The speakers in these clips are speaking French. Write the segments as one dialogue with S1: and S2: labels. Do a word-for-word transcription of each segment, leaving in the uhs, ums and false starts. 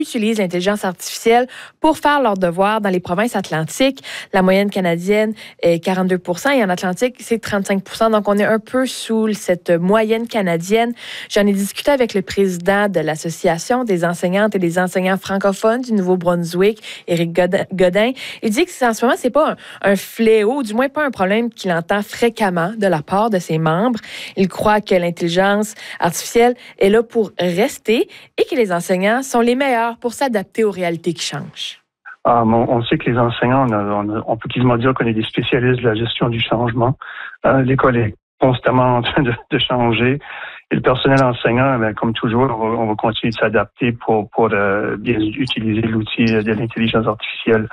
S1: utilisent l'intelligence artificielle pour faire leurs devoirs dans les provinces atlantiques. La moyenne canadienne est quarante-deux pour cent et en Atlantique, c'est trente-cinq pour cent. Donc, on est un peu sous cette moyenne canadienne. J'en ai discuté avec le président de l'Association des enseignantes et des enseignants francophones du Nouveau-Brunswick, Éric Godin. Il dit que en ce moment, c'est pas un, un fléau, ou du moins pas un problème qu'il entend fréquemment de la part de ses membres. Il croit que l'intelligence artificielle est là pour rester et que les enseignants sont les meilleurs pour s'adapter aux réalités qui changent.
S2: Ah, on, on sait que les enseignants, on, a, on, a, on peut quasiment dire qu'on est des spécialistes de la gestion du changement. Euh, l'école est constamment en train de, de changer. Et le personnel enseignant, bien, comme toujours, on va, on va continuer de s'adapter pour, pour euh, bien utiliser l'outil de l'intelligence artificielle.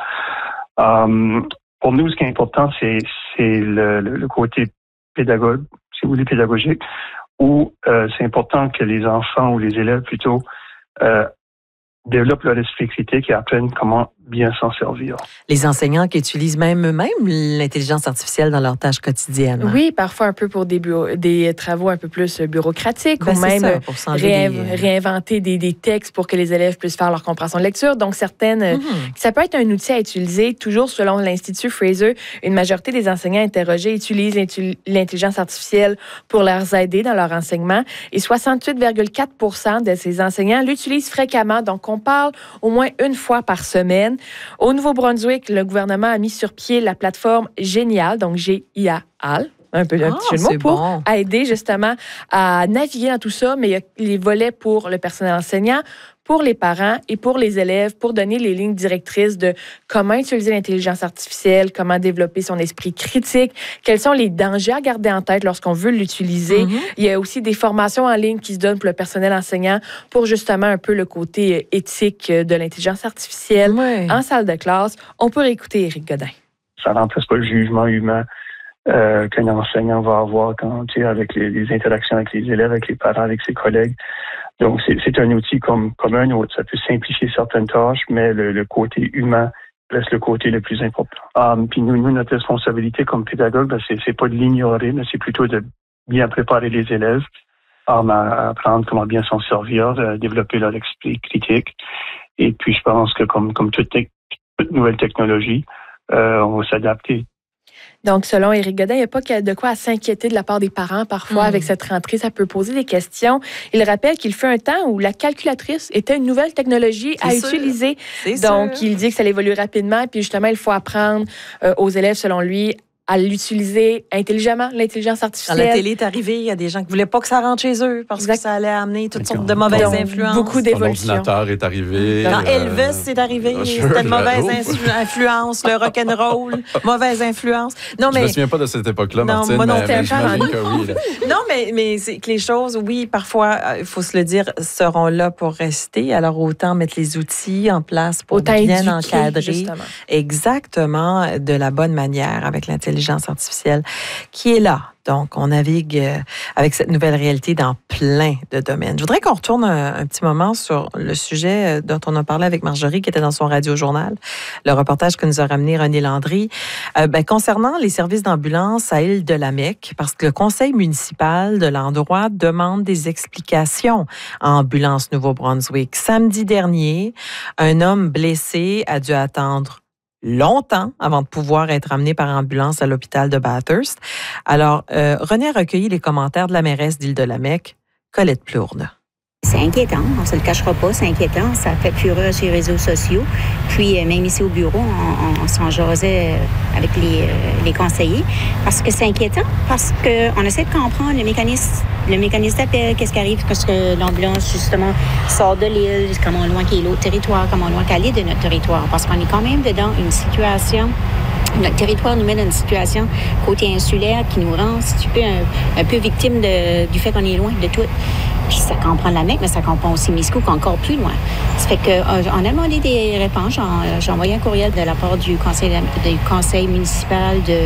S2: Euh, pour nous, ce qui est important, c'est, c'est le, le, le côté pédagogue, si vous voulez, pédagogique, où euh, c'est important que les enfants ou les élèves plutôt euh, développent leur esprit critique et apprennent comment bien s'en servir.
S3: Les enseignants qui utilisent même eux-mêmes l'intelligence artificielle dans leurs tâches quotidiennes. Hein?
S1: Oui, parfois un peu pour des, bureaux, des travaux un peu plus bureaucratiques ben ou même
S3: ça,
S1: réin,
S3: des...
S1: réinventer des, des textes pour que les élèves puissent faire leur compréhension de lecture. Donc, certaines, mm-hmm. ça peut être un outil à utiliser. Toujours selon l'Institut Fraser, une majorité des enseignants interrogés utilisent l'intelligence artificielle pour leur aider dans leur enseignement et soixante-huit virgule quatre pour cent de ces enseignants l'utilisent fréquemment. Donc, on parle au moins une fois par semaine. Au Nouveau-Brunswick, le gouvernement a mis sur pied la plateforme Génial, donc G I A L, un peu un
S3: ah,
S1: petit jeu de mots, pour
S3: bon.
S1: aider justement à naviguer dans tout ça, mais il y a les volets pour le personnel enseignant, pour les parents et pour les élèves, pour donner les lignes directrices de comment utiliser l'intelligence artificielle, comment développer son esprit critique, quels sont les dangers à garder en tête lorsqu'on veut l'utiliser. Mm-hmm. Il y a aussi des formations en ligne qui se donnent pour le personnel enseignant pour justement un peu le côté éthique de l'intelligence artificielle.
S3: Oui. En
S1: salle de classe, on peut réécouter Éric Godin.
S2: Ça ne remplace pas le jugement humain euh, qu'un enseignant va avoir quand, tu sais, avec les, les interactions avec les élèves, avec les parents, avec ses collègues. Donc, c'est, c'est un outil comme, comme un autre. Ça peut simplifier certaines tâches, mais le, le côté humain reste le côté le plus important. Um, puis nous, nous, notre responsabilité comme pédagogue, ben, c'est, c'est pas de l'ignorer, mais c'est plutôt de bien préparer les élèves um, à apprendre comment bien s'en servir, de développer leur esprit critique. Et puis, je pense que comme, comme toute, te- toute nouvelle technologie, euh, on va s'adapter.
S1: Donc, selon Éric Godin, il n'y a pas de quoi à s'inquiéter de la part des parents. Parfois, mmh. avec cette rentrée, ça peut poser des questions. Il rappelle qu'il fut un temps où la calculatrice était une nouvelle technologie C'est à sûr. utiliser.
S3: C'est
S1: Donc,
S3: sûr.
S1: il dit que ça évolue rapidement. Puis, justement, il faut apprendre euh, aux élèves, selon lui, à l'utiliser intelligemment, l'intelligence artificielle.
S3: Quand la télé est arrivée, il y a des gens qui ne voulaient pas que ça rentre chez eux parce exact. que ça allait amener toutes sortes de mauvaises Donc, influences.
S1: Beaucoup d'évolutions.
S4: L'ordinateur est arrivé.
S3: Quand
S4: euh...
S3: Elvis est arrivé, ah, sure, c'était une mauvaise influ- influence, le rock'n'roll, mauvaise influence. Non, mais...
S4: Je me souviens pas de cette époque-là,
S3: non,
S4: Martine,
S3: moi non,
S4: mais, mais j'imagine que oui. Là.
S3: Non, mais, mais c'est que les choses, oui, parfois, il faut se le dire, seront là pour rester. Alors, autant mettre les outils en place pour
S1: autant
S3: bien
S1: éduquer,
S3: encadrer.
S1: Justement.
S3: Exactement, de la bonne manière avec l'intelligence artificielle qui est là. Donc, on navigue avec cette nouvelle réalité dans plein de domaines. Je voudrais qu'on retourne un, un petit moment sur le sujet dont on a parlé avec Marjorie, qui était dans son radio-journal, le reportage que nous a ramené René Landry, euh, ben, concernant les services d'ambulance à Île-de-la-Mecque, parce que le conseil municipal de l'endroit demande des explications à Ambulance Nouveau-Brunswick. Samedi dernier, un homme blessé a dû attendre longtemps avant de pouvoir être amené par ambulance à l'hôpital de Bathurst. Alors, euh, René a recueilli les commentaires de la mairesse d'Île-de-la-Mecque, Colette Plourne.
S5: C'est inquiétant, on ne se le cachera pas, c'est inquiétant. Ça fait fureur sur les réseaux sociaux. Puis, même ici au bureau, on, on, on s'en jasait avec les, les conseillers. Parce que c'est inquiétant, parce qu'on essaie de comprendre le mécanisme, le mécanisme d'appel, qu'est-ce qui arrive, parce que l'ambulance, justement, sort de l'île, comment loin qu'est l'autre territoire, comment loin qu'elle est de notre territoire. Parce qu'on est quand même dedans une situation... Notre territoire nous met dans une situation côté insulaire qui nous rend si tu peux, un, un peu victime de, du fait qu'on est loin de tout. Puis ça comprend la Mecque, mais ça comprend aussi Miscou, qui est encore plus loin. Ça fait qu'on a demandé des réponses. J'ai, j'ai envoyé un courriel de la part du conseil, du conseil municipal de,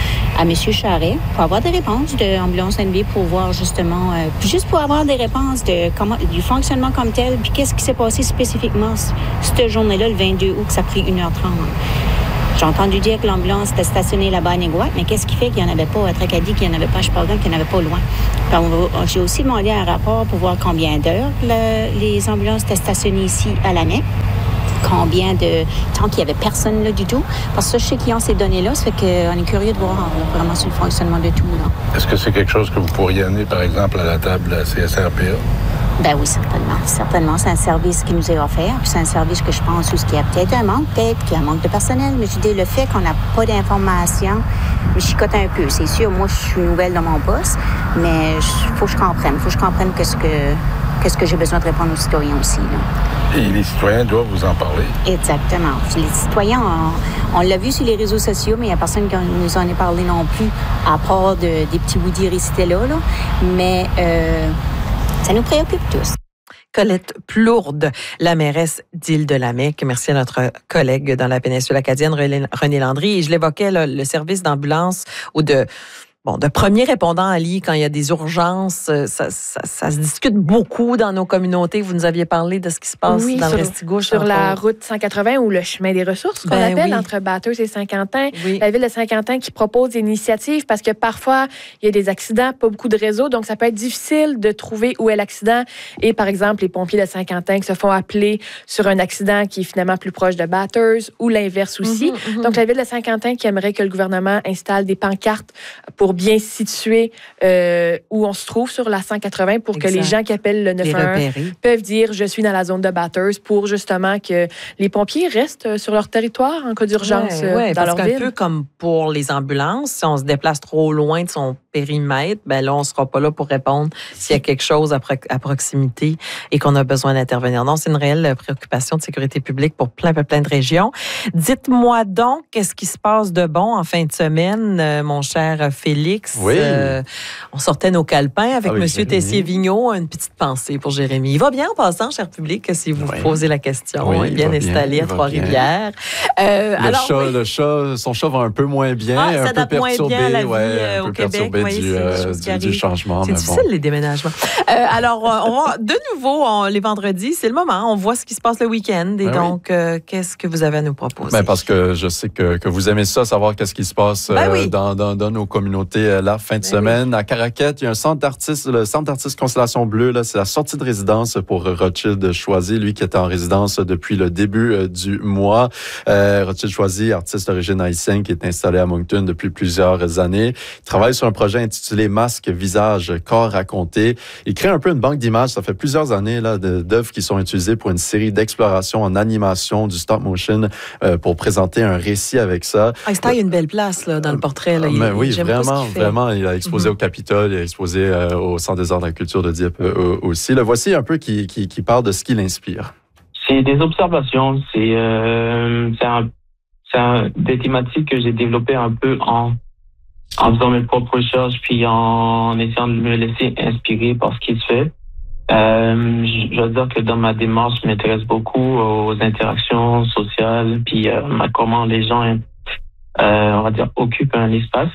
S5: à M. Charret pour avoir des réponses de Ambulance N B pour voir justement, euh, juste pour avoir des réponses de comment, du fonctionnement comme tel, puis qu'est-ce qui s'est passé spécifiquement cette journée-là, le vingt-deux août, que ça a pris une heure trente. J'ai entendu dire que l'ambulance était stationnée là-bas à Néguac, mais qu'est-ce qui fait qu'il n'y en avait pas à Tracadie, qu'il n'y en avait pas à Shepparton, qu'il n'y en avait pas loin? Puis on, j'ai aussi demandé un rapport pour voir combien d'heures le, les ambulances étaient stationnées ici à la Mecque. Combien de temps qu'il n'y avait personne là du tout. Parce que ça, je sais qu'ils ont ces données-là, ça fait qu'on est curieux de voir là, vraiment sur le fonctionnement de tout. Là.
S6: Est-ce que c'est quelque chose que vous pourriez amener, par exemple, à la table de la C S R P A?
S5: Ben oui, certainement. Certainement, c'est un service qui nous est offert. Puis c'est un service que je pense où il y a peut-être un manque, peut-être qu'il y a un manque de personnel. Mais je dis, le fait qu'on n'a pas d'informations me chicote un peu. C'est sûr, moi, je suis nouvelle dans mon poste, mais il faut que je comprenne. Il faut que je comprenne qu'est-ce que... Qu'est-ce que j'ai besoin de répondre aux citoyens aussi. Là.
S6: Et les citoyens doivent vous en parler.
S5: Exactement. Les citoyens, on, on l'a vu sur les réseaux sociaux, mais il n'y a personne qui nous en ait parlé non plus, à part de, des petits woody récités là, là. Mais euh, ça nous préoccupe tous.
S3: Colette Plourde, la mairesse d'Île-de-la-Mecque. Merci à notre collègue dans la péninsule acadienne, René Landry. Et je l'évoquais, là, le service d'ambulance ou de... Bon, de premiers répondants à l'I, quand il y a des urgences, ça, ça, ça se discute beaucoup dans nos communautés. Vous nous aviez parlé de ce qui se passe
S1: oui,
S3: dans
S1: sur,
S3: le Restigouche.
S1: sur la route cent quatre-vingts ou le chemin des ressources, qu'on
S3: ben
S1: appelle,
S3: oui.
S1: entre Bathurst et Saint-Quentin.
S3: Oui.
S1: La ville de Saint-Quentin qui propose des initiatives parce que parfois, il y a des accidents, pas beaucoup de réseaux, donc ça peut être difficile de trouver où est l'accident. Et par exemple, les pompiers de Saint-Quentin qui se font appeler sur un accident qui est finalement plus proche de Bathurst ou l'inverse aussi. Mm-hmm, mm-hmm. Donc, la ville de Saint-Quentin qui aimerait que le gouvernement installe des pancartes pour bien situer Euh, où on se trouve sur la cent quatre-vingts pour exact. Que les gens qui appellent le neuf un un peuvent dire « je suis dans la zone de Bathurst » pour justement que les pompiers restent sur leur territoire en cas d'urgence
S3: ouais, ouais,
S1: dans
S3: parce
S1: leur
S3: qu'un
S1: ville.
S3: peu comme pour les ambulances, si on se déplace trop loin de son périmètre, ben là, on ne sera pas là pour répondre s'il y a quelque chose à, pro- à proximité et qu'on a besoin d'intervenir. Donc, c'est une réelle préoccupation de sécurité publique pour plein, plein, plein de régions. Dites-moi donc, qu'est-ce qui se passe de bon en fin de semaine, euh, mon cher Félix?
S4: Oui.
S3: Euh, on sortait nos calepins avec
S4: ah oui,
S3: M. Tessier-Vigneault. Une petite pensée pour Jérémy. Il va bien en passant, cher public, si vous oui. posez la question.
S4: Oui,
S3: il est bien installé
S4: bien,
S3: à Trois-Rivières.
S4: Euh, le,
S3: alors,
S4: chat,
S3: oui.
S4: le chat, son chat va un peu moins bien,
S3: ah,
S4: un peu perturbé,
S3: bien la vie,
S4: ouais,
S3: euh,
S4: un peu
S3: au Québec,
S4: perturbé
S3: oui,
S4: du, euh, du, du changement.
S3: C'est difficile,
S4: bon.
S3: les déménagements. Euh, alors, on va de nouveau, on, les vendredis, c'est le moment. On voit ce qui se passe le week-end. Et ben donc, oui. euh, qu'est-ce que vous avez à nous proposer?
S4: Ben parce que je sais que, que vous aimez ça, savoir qu'est-ce qui se passe ben euh, oui. dans, dans, dans nos communautés euh, la fin de ben semaine. Oui. À Caraquette, il y a un centre d'artistes, le centre d'artistes Constellation Bleue. Là, c'est la sortie de résidence pour Rothschild Choisy, lui qui était en résidence depuis le début euh, du mois. Euh, Rothschild Choisy, artiste d'origine haïtienne qui est installé à Moncton depuis plusieurs années. Il travaille sur un projet intitulé Masque, visage, corps raconté. Il crée un peu une banque d'images. Ça fait plusieurs années là, de, d'œuvres qui sont utilisées pour une série d'explorations en animation, du stop motion, euh, pour présenter un récit avec ça.
S3: Ah, il y a une belle place là, dans le portrait. Là. Il,
S4: euh, oui,
S3: j'aime
S4: vraiment,
S3: pas ce
S4: vraiment. Il a exposé mm-hmm. au Capitole, il a exposé euh, au Centre des arts de la culture de Dieppe euh, aussi. Le voici un peu qui, qui, qui parle de ce qui l'inspire.
S7: C'est des observations, c'est, euh, c'est, un, c'est un, des thématiques que j'ai développées un peu en, en faisant mes propres recherches, puis en essayant de me laisser inspirer par ce qui se fait. Euh, je dois dire que dans ma démarche, je m'intéresse beaucoup aux interactions sociales, puis euh, à comment les gens, euh, on va dire, occupent un espace,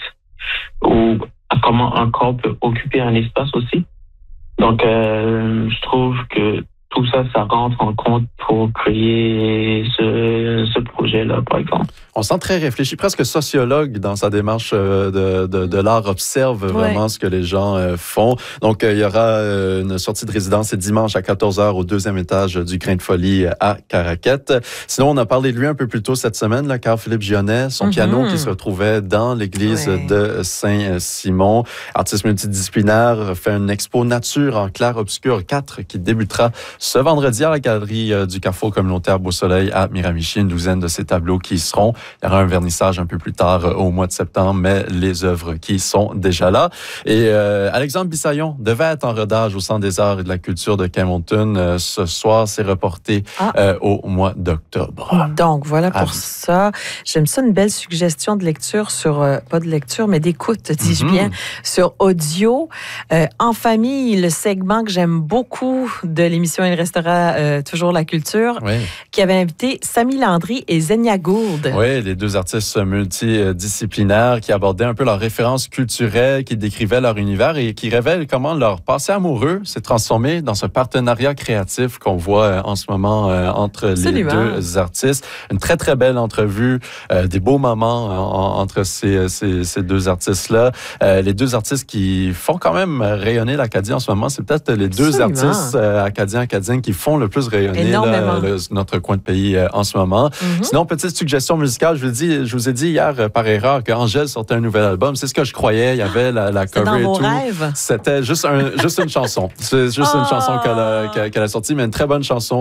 S7: ou à comment un corps peut occuper un espace aussi. Donc, euh, je trouve que tout ça, ça rentre en compte pour créer ce, ce projet-là, par exemple.
S4: On sent très réfléchi, presque sociologue dans sa démarche de, de, de l'art, observe vraiment ouais. ce que les gens font. Donc, il y aura une sortie de résidence c'est dimanche à quatorze heures au deuxième étage du Grain de Folie à Caraquette. Sinon, on a parlé de lui un peu plus tôt cette semaine, là, Carl-Philippe Gionnet, son mm-hmm. piano qui se retrouvait dans l'église ouais. de Saint-Simon. Artiste multidisciplinaire, fait une expo nature en clair-obscur quatre qui débutera ce vendredi à la galerie du Carrefour communautaire Beau-Soleil à Miramichi. Une douzaine de ces tableaux qui seront. Il y aura un vernissage un peu plus tard euh, au mois de septembre, mais les œuvres qui sont déjà là. Et euh, Alexandre Bissaillon devait être en rodage au Centre des arts et de la culture de Camonton. Euh, ce soir, c'est reporté ah. euh, au mois d'octobre.
S3: Donc, voilà pour
S4: ah.
S3: ça. J'aime ça, une belle suggestion de lecture sur, euh, pas de lecture, mais d'écoute, dis-je mm-hmm. bien, sur audio. Euh, en famille, le segment que j'aime beaucoup de l'émission il restera euh, toujours la culture,
S4: oui.
S3: qui avait invité Samy Landry et Zenia Gould.
S4: Oui, les deux artistes multidisciplinaires qui abordaient un peu leurs références culturelles, qui décrivaient leur univers et qui révèlent comment leur passé amoureux s'est transformé dans ce partenariat créatif qu'on voit en ce moment euh, entre Absolument. les deux artistes. Une très, très belle entrevue, euh, des beaux moments en, entre ces, ces, ces deux artistes-là. Euh, les deux artistes qui font quand même rayonner l'Acadie en ce moment, c'est peut-être les deux Absolument. artistes euh, acadiens, acadiennes qui font le plus rayonner là, le, notre coin de pays euh, en ce moment. Mm-hmm. Sinon, petite suggestion musicale, je vous, dis, je vous ai dit hier euh, par erreur qu'Angèle sortait un nouvel album. C'est ce que je croyais. Il y avait la, la cover
S3: dans
S4: et
S3: vos
S4: tout.
S3: Rêves.
S4: C'était juste, un, juste une chanson. C'est juste oh. une chanson qu'elle a, qu'elle a sortie, mais une très bonne chanson.